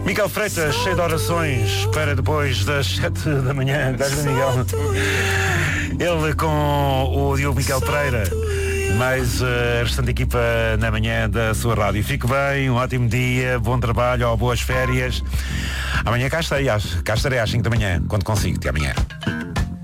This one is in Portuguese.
Miguel Freitas, cheio de orações para depois das 7 da manhã. Miguel. Ele com o Diogo Miguel Pereira, mais a restante equipa na manhã da sua rádio. Fique bem, um ótimo dia, bom trabalho ou boas férias. Amanhã cá estarei às 5 da manhã, quando consigo. Até amanhã.